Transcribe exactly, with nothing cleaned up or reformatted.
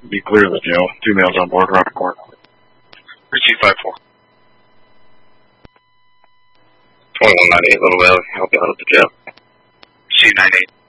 Be clear of the jail. Two males on board, Robert Court. three two five four. twenty-one ninety-eight, Little Valley. Help you out at the jail. two nine eight.